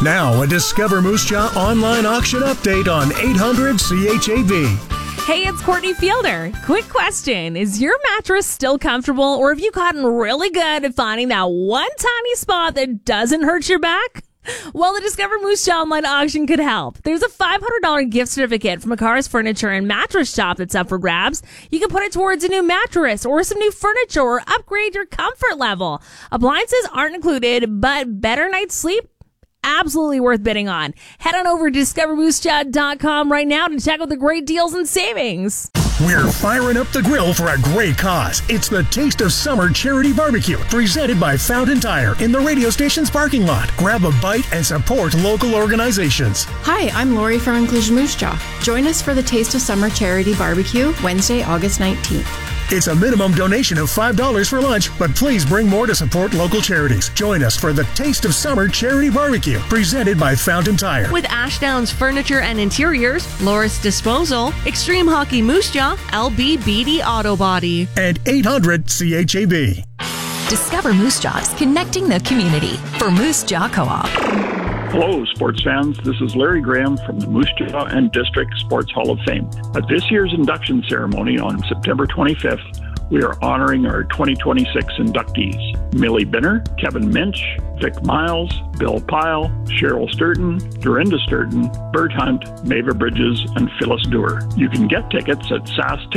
Now, a Discover Moose Jaw online auction update on 800 CHAB. Hey, it's Courtney Fielder. Quick question. Is your mattress still comfortable, or have you gotten really good at finding that one tiny spot that doesn't hurt your back? Well, the Discover Moose Jaw online auction could help. There's a $500 gift certificate from McCar's Furniture and Mattress Shop that's up for grabs. You can put it towards a new mattress or some new furniture or upgrade your comfort level. Appliances aren't included, but better night's sleep, absolutely worth bidding on. Head on over to discovermoosejaw.com right now to check out the great deals and savings. We're firing up the grill for a great cause. It's the Taste of Summer Charity Barbecue, presented by Fountain Tire in the radio station's parking lot. Grab a bite and support local organizations. Hi, I'm Lori from Inclusion Moose Jaw. Join us for the Taste of Summer Charity Barbecue, Wednesday, August 19th. It's a minimum donation of $5 for lunch, but please bring more to support local charities. Join us for the Taste of Summer Charity Barbecue, presented by Fountain Tire. With Ashdown's Furniture and Interiors, Loris Disposal, Extreme Hockey Moose Jaw, LB Beatty Auto Body, and 800 CHAB. Discover Moose Jaws, connecting the community for Moose Jaw Co-op. Hello, sports fans. This is Larry Graham from the Moose Jaw and District Sports Hall of Fame. At this year's induction ceremony on September 25th, we are honoring our 2026 inductees: Millie Binner, Kevin Minch, Vic Miles, Bill Pyle, Cheryl Sturton, Dorinda Sturton, Bert Hunt, Mava Bridges, and Phyllis Dewar. You can get tickets at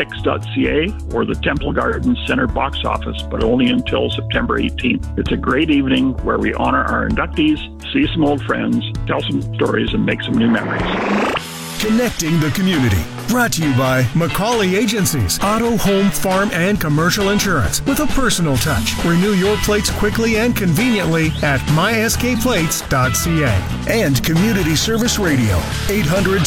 sastix.ca or the Temple Gardens Center box office, but only until September 18th. It's a great evening where we honor our inductees, see some old friends, tell some stories, and make some new memories. Connecting the community. Brought to you by McCauley Agencies, auto, home, farm, and commercial insurance with a personal touch. Renew your plates quickly and conveniently at myskplates.ca. And Community Service Radio, 800